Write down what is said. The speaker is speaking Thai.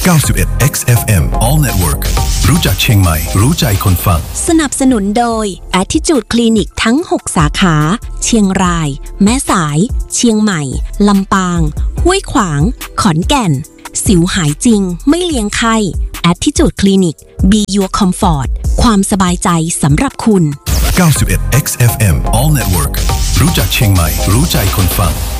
91 XFM All Network รู้จักเชียงใหม่รู้ใจคนฟังสนับสนุนโดย Attitude Clinic ทั้ง 6 สาขาเชียงรายแม่สายเชียงใหม่ลำปางห้วยขวางขอนแก่นสิวหายจริงไม่เลี้ยงไข้ Attitude Clinic Be Your Comfort ความสบายใจสำหรับคุณ 91 XFM All Network รู้จักเชียงใหม่รู้ใจคนฟัง